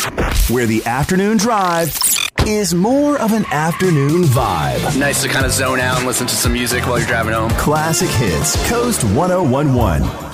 where the afternoon drive is more of an afternoon vibe. Nice to kind of zone out and listen to some music while you're driving home. Classic Hits, Coast 1011.